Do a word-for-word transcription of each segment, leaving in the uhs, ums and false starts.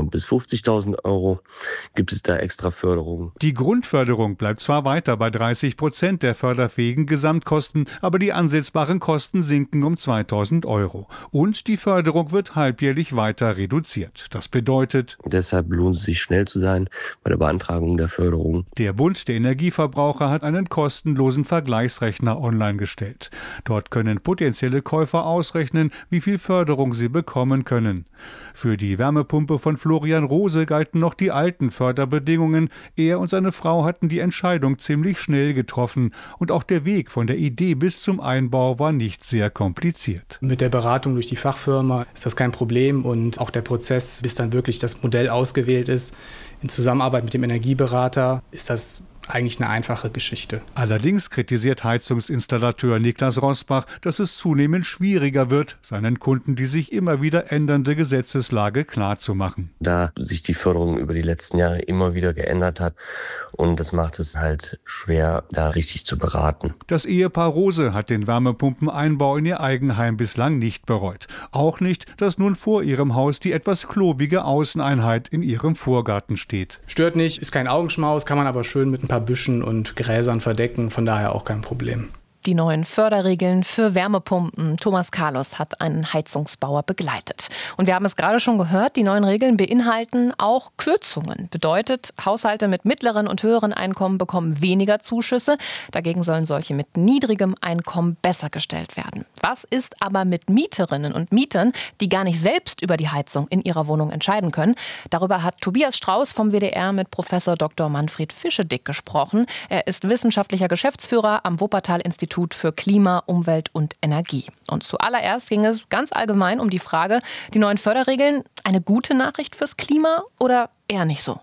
und bis fünfzigtausend Euro gibt es da extra Förderungen. Die Grundförderung bleibt zwar weiter bei dreißig Prozent der förderfähigen Gesamtkosten, aber die ansetzbaren Kosten sinken um zweitausend Euro. Und die Förderung wird halbjährlich weiter reduziert. Das bedeutet, deshalb lohnt es sich, schnell zu sein bei der Beantragung der Förderung. Der Bund der Energieverbraucher hat einen kostenlosen Vergleichsrechner online gestellt. Dort können potenzielle Käufer ausrechnen, wie viel Förderung sie bekommen können. Für die Wärmepumpe von Florian Rose galten noch die alten Förderbedingungen. Er und seine Frau hatten die Entscheidung ziemlich schnell getroffen. Und auch der Weg von der Idee bis zum Einbau war nicht sehr kompliziert. Mit der Beratung durch die Fachfirma ist das kein Problem. Und auch der Prozess, bis dann wirklich das Modell ausgewählt ist, in Zusammenarbeit mit dem Energieberater, ist das eigentlich eine einfache Geschichte. Allerdings kritisiert Heizungsinstallateur Niklas Rosbach, dass es zunehmend schwieriger wird, seinen Kunden die sich immer wieder ändernde Gesetzeslage klarzumachen. Da sich die Förderung über die letzten Jahre immer wieder geändert hat und das macht es halt schwer, da richtig zu beraten. Das Ehepaar Rose hat den Wärmepumpeneinbau in ihr Eigenheim bislang nicht bereut. Auch nicht, dass nun vor ihrem Haus die etwas klobige Außeneinheit in ihrem Vorgarten steht. Stört nicht, ist kein Augenschmaus, kann man aber schön mit ein paar Büschen und Gräsern verdecken, von daher auch kein Problem. Die neuen Förderregeln für Wärmepumpen. Thomas Carlos hat einen Heizungsbauer begleitet. Und wir haben es gerade schon gehört, die neuen Regeln beinhalten auch Kürzungen. Bedeutet, Haushalte mit mittleren und höheren Einkommen bekommen weniger Zuschüsse. Dagegen sollen solche mit niedrigem Einkommen besser gestellt werden. Was ist aber mit Mieterinnen und Mietern, die gar nicht selbst über die Heizung in ihrer Wohnung entscheiden können? Darüber hat Tobias Strauß vom W D R mit Professor Doktor Manfred Fischedick gesprochen. Er ist wissenschaftlicher Geschäftsführer am Wuppertal-Institut für Klima, Umwelt und Energie. Und zuallererst ging es ganz allgemein um die Frage, die neuen Förderregeln, eine gute Nachricht fürs Klima oder eher nicht so?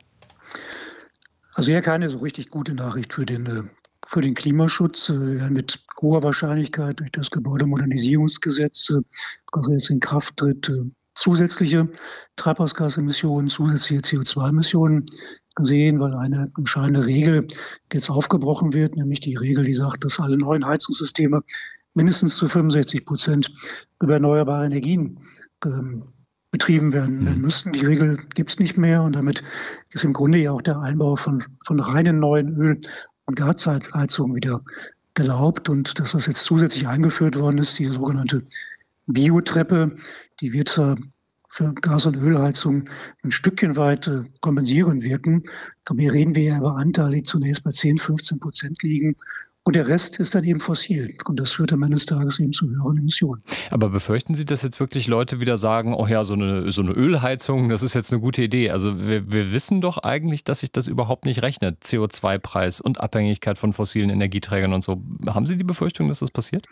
Also eher keine so richtig gute Nachricht für den, für den Klimaschutz. Mit hoher Wahrscheinlichkeit durch das Gebäudemodernisierungsgesetz, das jetzt in Kraft tritt, zusätzliche Treibhausgasemissionen, zusätzliche C O zwei Emissionen sehen, weil eine entscheidende Regel jetzt aufgebrochen wird, nämlich die Regel, die sagt, dass alle neuen Heizungssysteme mindestens zu fünfundsechzig Prozent über erneuerbare Energien ähm, betrieben werden, werden müssen. Die Regel gibt es nicht mehr und damit ist im Grunde ja auch der Einbau von, von reinen neuen Öl- und Gasheizungen wieder erlaubt. Und das, was jetzt zusätzlich eingeführt worden ist, die sogenannte Biotreppe, die wird zwar für Gas- und Ölheizung ein Stückchen weit äh, kompensieren wirken. Dabei reden wir ja über Anteile, die zunächst bei zehn, fünfzehn Prozent liegen. Und der Rest ist dann eben fossil. Und das führt am Ende des Tages eben zu höheren Emissionen. Aber befürchten Sie, dass jetzt wirklich Leute wieder sagen, oh ja, so eine, so eine Ölheizung, das ist jetzt eine gute Idee. Also wir, wir wissen doch eigentlich, dass sich das überhaupt nicht rechnet. C O zwei Preis und Abhängigkeit von fossilen Energieträgern und so. Haben Sie die Befürchtung, dass das passiert?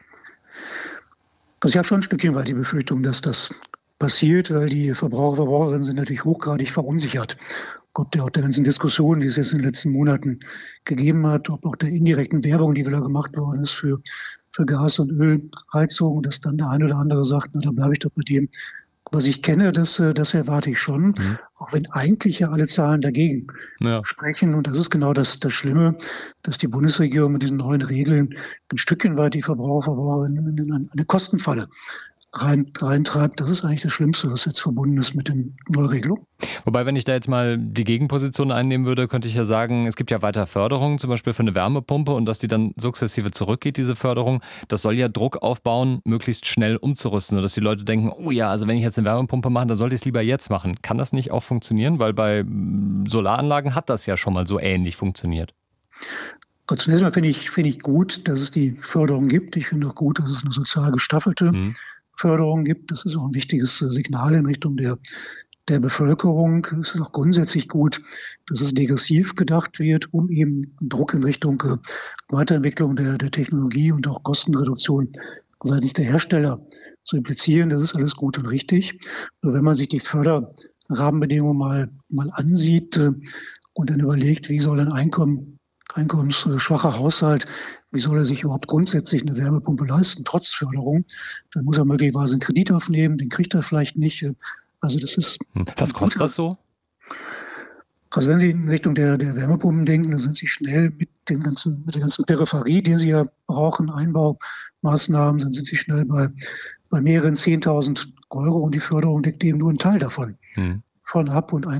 Also ich habe schon ein Stückchen weit die Befürchtung, dass das passiert, weil die Verbraucher, Verbraucherinnen sind natürlich hochgradig verunsichert. Ob der auch der ganzen Diskussion, die es jetzt in den letzten Monaten gegeben hat, ob auch der indirekten Werbung, die wieder gemacht worden ist für, für Gas- und Ölheizung, dass dann der eine oder andere sagt, na, da bleibe ich doch bei dem, was ich kenne, das, das erwarte ich schon. Mhm. Auch wenn eigentlich ja alle Zahlen dagegen ja. sprechen. Und das ist genau das, das Schlimme, dass die Bundesregierung mit diesen neuen Regeln ein Stückchen weit die Verbraucher, Verbraucherinnen in eine Kostenfalle rein, reintreibt. Das ist eigentlich das Schlimmste, was jetzt verbunden ist mit den Neuregelungen. Wobei, wenn ich da jetzt mal die Gegenposition einnehmen würde, könnte ich ja sagen, es gibt ja weiter Förderungen, zum Beispiel für eine Wärmepumpe und dass die dann sukzessive zurückgeht, diese Förderung. Das soll ja Druck aufbauen, möglichst schnell umzurüsten, sodass die Leute denken, oh ja, also wenn ich jetzt eine Wärmepumpe mache, dann sollte ich es lieber jetzt machen. Kann das nicht auch funktionieren? Weil bei Solaranlagen hat das ja schon mal so ähnlich funktioniert. Zunächst mal finde ich, finde ich gut, dass es die Förderung gibt. Ich finde auch gut, dass es eine sozial gestaffelte mhm. Förderung gibt. Das ist auch ein wichtiges Signal in Richtung der, der Bevölkerung. Es ist auch grundsätzlich gut, dass es degressiv gedacht wird, um eben Druck in Richtung Weiterentwicklung der, der Technologie und auch Kostenreduktion seitens der Hersteller zu implizieren. Das ist alles gut und richtig. Nur wenn man sich die Förderrahmenbedingungen mal, mal ansieht und dann überlegt, wie soll ein Einkommen einkommensschwacher Haushalt, wie soll er sich überhaupt grundsätzlich eine Wärmepumpe leisten, trotz Förderung? Dann muss er möglicherweise einen Kredit aufnehmen, den kriegt er vielleicht nicht. Also das ist... Was kostet das so? Also wenn Sie in Richtung der, der Wärmepumpen denken, dann sind Sie schnell mit, den ganzen, mit der ganzen Peripherie, die Sie ja brauchen, Einbaumaßnahmen, dann sind Sie schnell bei, bei mehreren zehntausend Euro und die Förderung deckt eben nur einen Teil davon. Hm. Von ab und ein